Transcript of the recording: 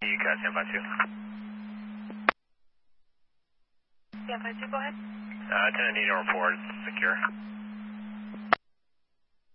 UCAS, San 52. San 52, go ahead. Attendant need to report, it's secure.